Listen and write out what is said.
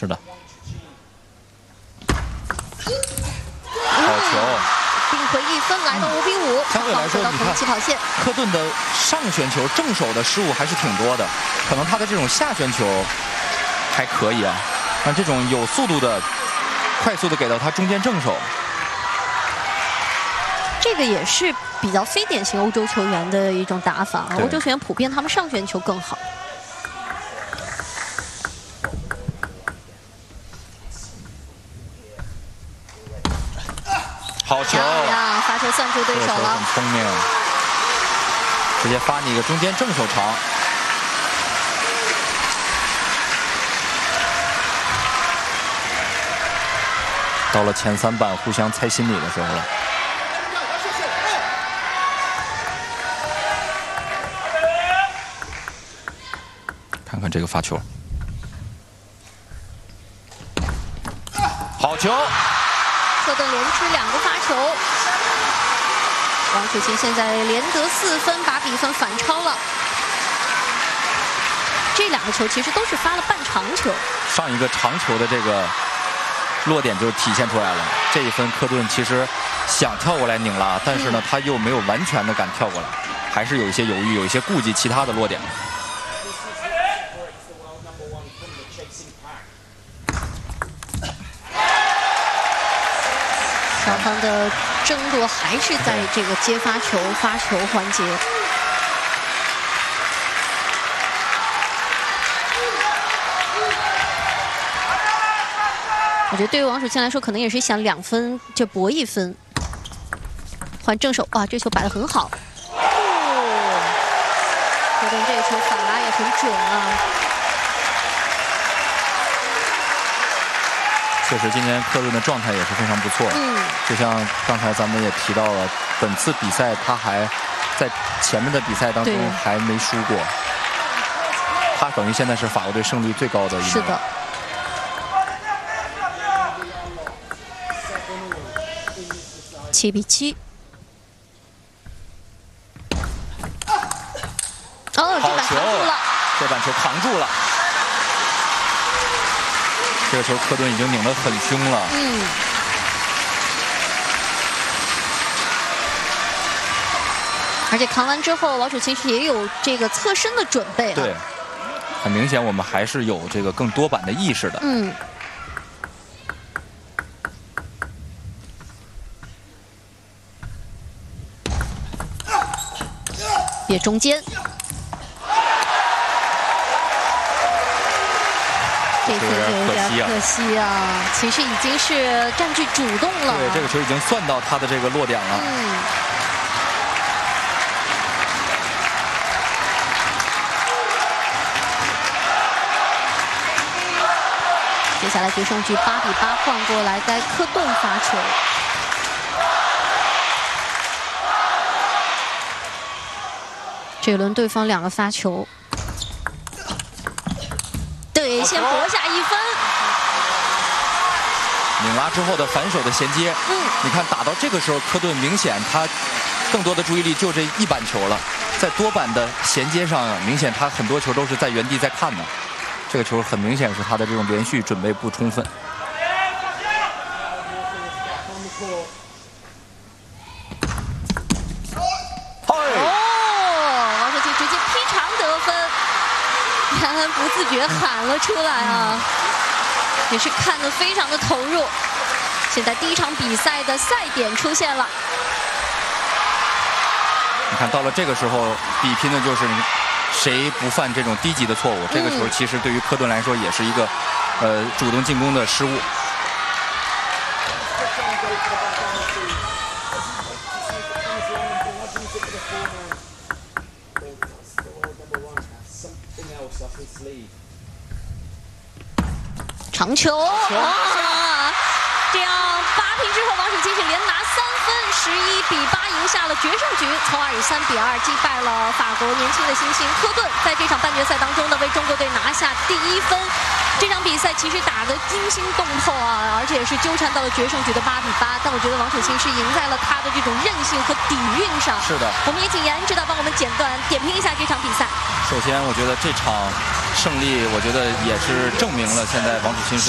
是的。好球！ 并回一分，来到5比5， 相对来说， 到同起跑线。 科顿的上旋球正手的失误还是挺多的，可能他的这种下旋球还可以啊，但这种有速度的、快速的给到他中间正手， 这个也是比较非典型欧洲球员的一种打法。欧洲球员普遍他们上旋球更好。 好球！ 呀，发球算住对手了， 很聪明，直接发你一个中间正手长。到了前3板互相猜心理的时候了。看看这个发球，好球！ 科顿连吃2个发球，王楚钦现在连得4分，把比分反超了。这2个球其实都是发了半长球。 上一个长球的这个落点就体现出来了。这一分科顿其实想跳过来拧拉，但是呢，他又没有完全的敢跳过来，还是有一些犹豫，有一些顾忌其他的落点。 双方的争夺还是在这个接发球、发球环节。我觉得对于王楚钦来说，可能也是想2分就搏1分。换正手，哇，这球摆得很好。科顿这个球反拉也很准啊。 确实，今年科顿的状态也是非常不错。就像刚才咱们也提到了，本次比赛他还在前面的比赛当中还没输过，他等于现在是法国队胜率最高的一名。 是的。7比7。哦，这板扛住了， 这板球扛住了。这个球科顿已经拧得很凶了。 而且扛完之后，王楚钦是也有这个侧身的准备。 对，很明显我们还是有这个更多板的意识的。 别中间。这次有点可惜啊，其实已经是占据主动了。 对，这个球已经算到他的这个落点了。 接下来决胜局8比8换过来，该科顿发球。这轮对方2个发球。对，先搏下1分。 拧拉之后的反手的衔接，你看打到这个时候，科顿明显他更多的注意力就这1板球了，在多板的衔接上，明显他很多球都是在原地在看的。这个球很明显是他的这种连续准备不充分。 王楚钦直接劈长得分，杨恩不自觉喊了出来啊，也是看得非常的投入。现在第1场比赛的赛点出现了。 你看到了这个时候，比拼的就是谁不犯这种低级的错误。这个球其实对于科顿来说也是一个主动进攻的失误。 长球，哇！这样8平之后，王楚钦是连拿3分，11比8赢下了决胜局，从而以3比2击败了法国年轻的新星科顿，在这场半决赛当中呢，为中国队拿下第1分。这场比赛其实打得惊心动魄啊，而且也是纠缠到了决胜局的8比8。但我觉得王楚钦是赢在了他的这种韧性和底蕴上。 是的， 我们也请严指导帮我们点评一下这场比赛。 首先，我觉得这场胜利，我觉得也是证明了现在王楚钦是